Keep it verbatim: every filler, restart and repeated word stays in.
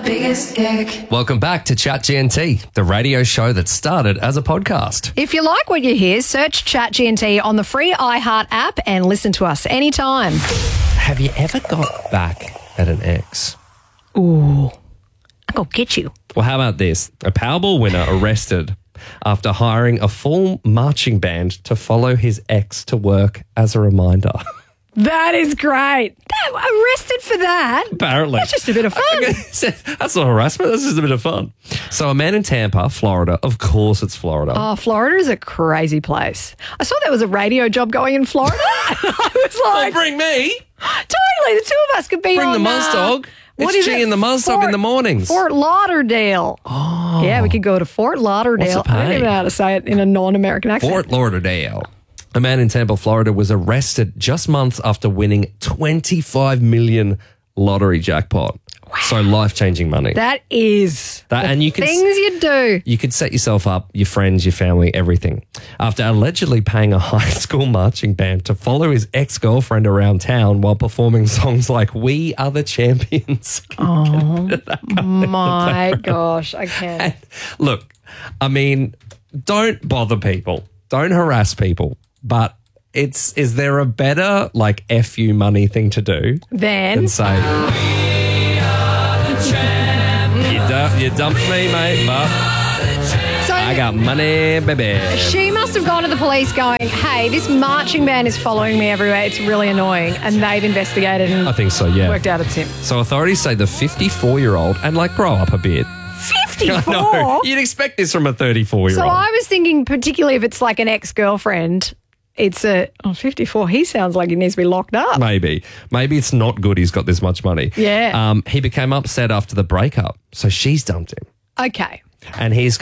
biggest ick. Welcome back to Chat G N T, the radio show that started as a podcast. If you like what you hear, search Chat G N T on the free iHeart app and listen to us anytime. Have you ever got back at an ex? Ooh, I'm going to get you. Well, how about this? A Powerball winner arrested after hiring a full marching band to follow his ex to work as a reminder. That is great. That, arrested for that? Apparently. That's just a bit of fun. That's not harassment. That's just a bit of fun. So a man in Tampa, Florida, of course it's Florida. Oh, Florida is a crazy place. I saw there was a radio job going in Florida. I was like, well, bring me. Totally. The two of us could be Bring on the Muzz uh, Dog. What It's is G it? and the Muzz Dog in the mornings. Fort Lauderdale. Oh. Yeah, we could go to Fort Lauderdale. What's the I don't pay? even know how to say it in a non-American accent. Fort Lauderdale. A man in Tampa, Florida was arrested just months after winning twenty-five million dollars lottery jackpot. Wow. So life-changing money. That is That, the and you could, things you do. You could set yourself up, your friends, your family, everything. After allegedly paying a high school marching band to follow his ex-girlfriend around town while performing songs like We Are the Champions. Oh, my gosh. I can't. And look, I mean, don't bother people. Don't harass people. But it's is there a better, like, F you money thing to do Then than say, We are the champions. You, du- you dumped me, mate, but so I got money, baby. she must have gone to the police going, hey, this marching band is following me everywhere. It's really annoying. And they've investigated and I think so, yeah. worked out it's him. So authorities say the fifty-four-year-old, and like grow up a bit. fifty-four? No, you'd expect this from a thirty-four-year-old. So I was thinking, particularly if it's like an ex-girlfriend, it's a, oh, fifty-four, he sounds like he needs to be locked up. Maybe. Maybe it's not good he's got this much money. Yeah. Um, he became upset after the breakup, so she's dumped him. Okay. And he's